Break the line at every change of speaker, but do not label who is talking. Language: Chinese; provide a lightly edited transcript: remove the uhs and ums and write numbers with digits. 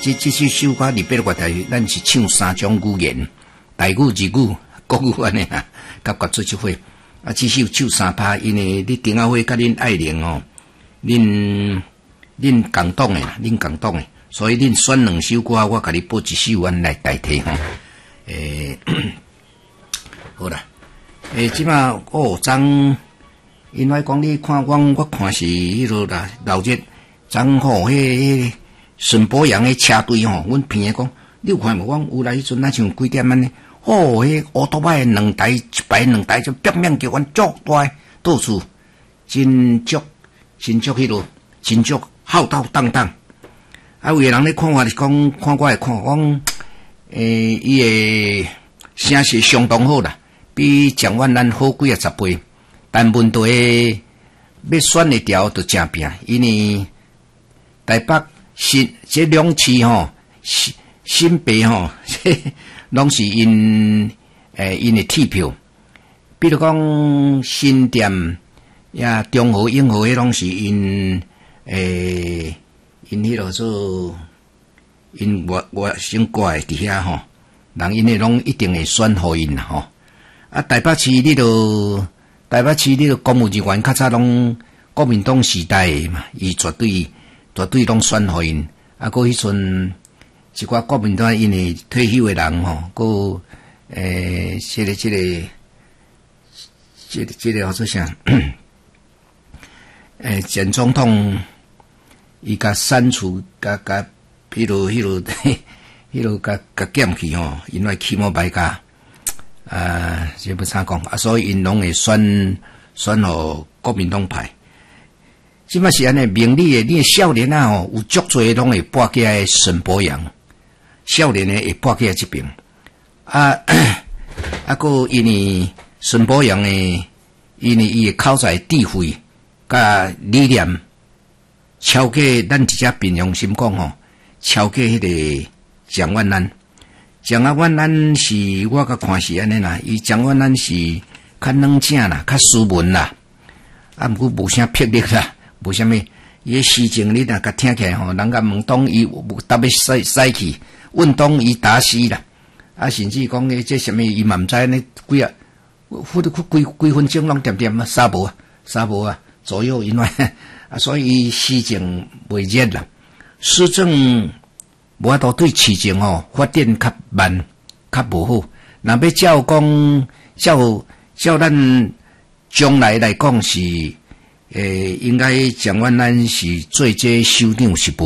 这首歌200多台，咱是唱3种语言，台语、日语、国语安尼啊，甲国做就会。啊，这首唱3拍，因为你丁阿辉甲恁爱玲哦，恁共党诶，恁共党诶，所以恁选2首歌，我甲你播1首安来代替吼。好啦，即马昨因来讲你看我看是迄落啦，老热昨吼迄顺波阳诶车队吼，阮片诶讲，你有看无？讲有来迄阵咱像几点安尼？迄乌托邦2台，1排2台就表面叫阮足大，到处真足迄落，真足浩浩荡荡。啊，有个人咧看我是讲，看我诶看讲，伊诶声势相当好啦，比蒋万安好几10倍。但问题要选一条就真拼，因为台北新这2市吼，新北吼。拢是因的铁票，比如讲新店呀、中和、永和，迄拢是因迄落做因我先过来伫遐吼，人因诶拢一定会选互因啦吼。啊，台北市你都公务人员较早拢国民党时代嘛，伊绝对拢选互因。啊，过迄阵。一寡国民党因为退休诶人吼，个这个好做啥？前总统伊甲删除，甲迄落甲减去吼，因为起码歹甲这要怎讲啊？所以因拢会选互国民党派。即摆是安尼，明理诶，你诶少年啊吼，有足侪拢会搬起来沈博阳。少年诶会搬起来这边，个因为孙宝阳诶，因为伊诶口才智慧甲理念，超过咱直接平常心讲吼，超过迄个蒋万安。蒋万安是我甲看是安尼啦，伊蒋万安是较冷静啦，较斯文啦，毋过无啥魄力啦，无啥物。伊诶事情你若甲听起来吼，人甲问当伊有特别使去。运动伊打死啦，啊，甚至讲诶，这什么伊嘛毋知呢？几分钟拢点三无啊左右，因为啊，所以施政袂热啦，施政无法度对市政吼发展较慢，较无好。若要照咱将来来讲是，应该蒋万安是做这首长是无。